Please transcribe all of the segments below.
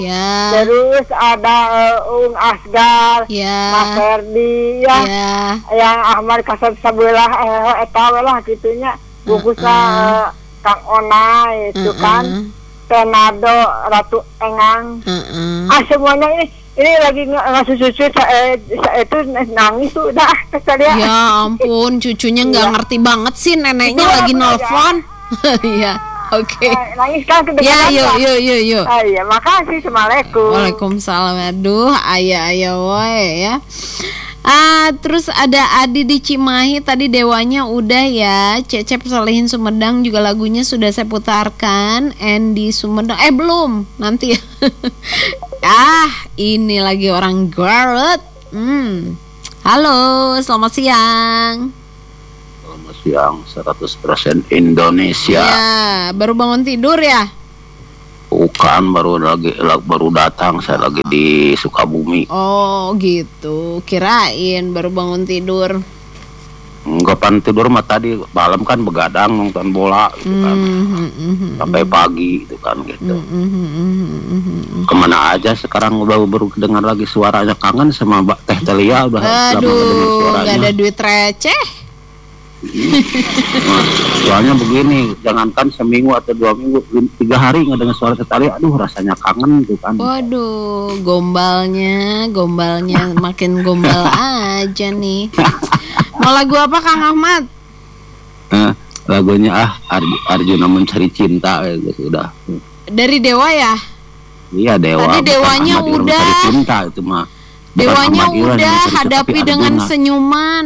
Ya. Terus ada Ung Asgar, Ya. Mas Ferdi ya. Ya. Yang Ahmad Kasab Sabelah eta lah gitunya. Bungkusna Kang Onai itu kan. Tenado Ratu Engang. Semuanya ini lagi ngasusu itu nangis tuh udah sekalian. Ya ampun, cucunya nggak ngerti banget sih, neneknya Itu lagi apa nelfon. Iya, oke. Nangis kan kedengaran. Ya, yuk. Iya, makasih. Assalamualaikum. Waalaikumsalam. Aduh, ayah woy ya. Terus ada Adi di Cimahi, tadi Dewanya udah ya. Cecep Solehin Sumedang juga lagunya sudah saya putarkan. Andy Sumedang belum, nanti ya. Ini lagi orang Garut. Halo, selamat siang. Selamat siang, 100% Indonesia. Ya, baru bangun tidur ya? Bukan, baru datang, saya lagi di Sukabumi. Oh gitu, kirain baru bangun tidur. Enggak, pan tidur mah tadi malam kan begadang nonton bola gitu kan. Sampai pagi gitu kan gitu. Kemana aja sekarang udah baru dengar lagi suaranya, kangen sama Mbak Teh Telia udah lama dengar suaranya. Gak ada duit receh. Nah, soalnya begini, jangankan seminggu atau 2 minggu, 3 hari nggak dengar suara Teh Telia, aduh rasanya kangen gitu kan. Waduh, gombalnya makin gombal aja nih. Mau lagu apa Kang Ahmad? Lagunya Arjuna Mencari Cinta gitu udah. Dari Dewa ya? Iya, Dewa. Tadi Dewanya Ahmad udah. Mencari Cinta itu mah. Dewanya udah hadapi dengan senyuman.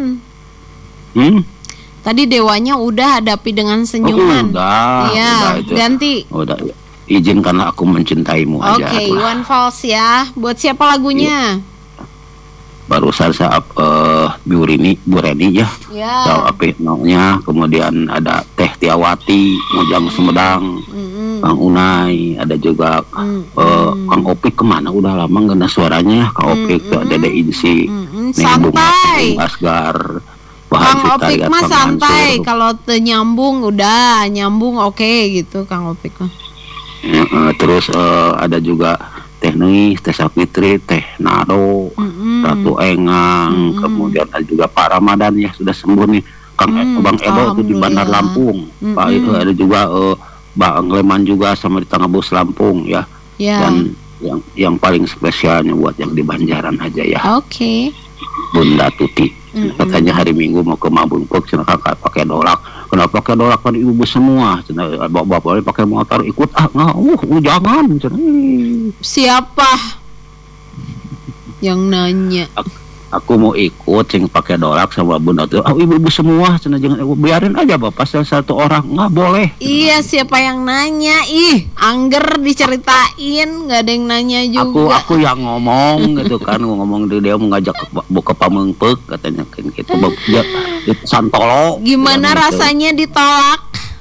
Tadi Dewanya udah hadapi dengan senyuman. Iya, udah ganti. Udah. Izinkanlah aku mencintaimu aja. Oke, One Falls ya. Buat siapa lagunya? Barusan saat Bu Reni ya. Tahu apa namanya? Kemudian ada Teh Tiawati, Mojang Sumedang, Kang Unai, ada juga Kang Opik kemana? Udah lama nggak ada suaranya. Kang Opik, Dede Insi, santai. Asgar, Kang Opik mah santai. Kalau nyambung udah nyambung oke gitu Kang Opik mah. Terus ada juga Teh Nuis, Teh Sapitri, Teh Nado, Ratu Engang, kemudian ada juga Pak Ramadan ya sudah sembuh nih, Bang Edo itu di Bandar Lampung, Pak itu ada juga Bang Leman juga sama di Tengah Bus Lampung ya. Dan yang paling spesialnya buat yang di Banjaran aja ya. Oke. Bunda Tuti, katanya hari Minggu mau ke Mabungkuk, cina kakak pakai dolak. Kenapa pakai dolak kan ibu semua? Cina bapak pakai motor ikut jangan. Cina. Siapa yang nanya? Aku mau ikut cing pakai dolak sama Bunda tuh. Ibu semua, cina jangan biarin aja bapak satu orang nggak boleh. Iya, siapa yang nanya? Angger diceritain, nggak ada yang nanya juga. Aku yang ngomong gitu kan, ngomong dia mau ngajak ke Pamengpeuk katanya kan gitu. Dia Santolo. Gimana rasanya gitu. Ditolak?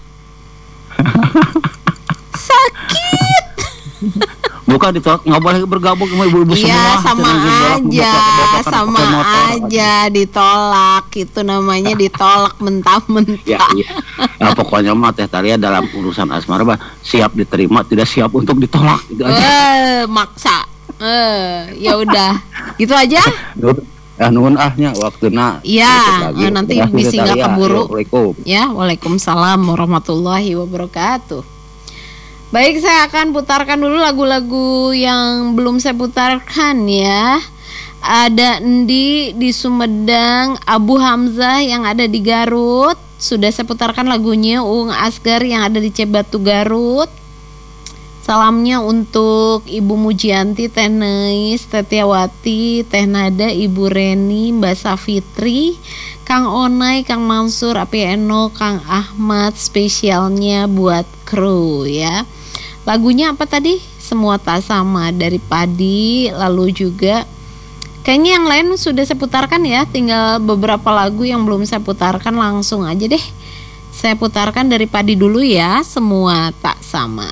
Sakit. Bukan ditolak, nggak boleh bergabung sama ibu-ibu semua. Iya, sama aja ditolak. Itu namanya ditolak mentah-mentah. Ya. Nah, pokoknya mah Teh Talia dalam urusan asmara siap diterima, tidak siap untuk ditolak itu aja. Maksa. Ya udah, gitu aja. Nuhun waktuna. Iya, nanti bisa nggak keburu. Ya, waalaikumsalam warahmatullahi wabarakatuh. Baik, saya akan putarkan dulu lagu-lagu yang belum saya putarkan ya. Ada Endi di Sumedang, Abu Hamzah yang ada di Garut. Sudah saya putarkan lagunya. Ung Asgar yang ada di Cibatu Garut. Salamnya untuk Ibu Mujianti, Teh Neis, Teh Tiawati, Teh Nada, Ibu Reni, Mbak Safitri, Kang Onai, Kang Mansur, Api Eno, Kang Ahmad. Spesialnya buat kru ya. Lagunya apa tadi? Semua Tak Sama dari Padi. Lalu juga kayaknya yang lain sudah saya putarkan ya. Tinggal beberapa lagu yang belum saya putarkan. Langsung aja deh saya putarkan dari Padi dulu ya. Semua Tak Sama.